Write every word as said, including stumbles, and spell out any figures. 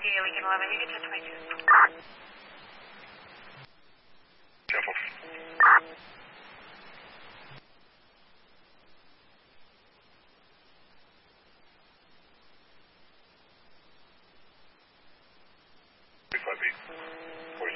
India, Lincoln eleven, you get ten twenty-two. Careful. forty-five eight.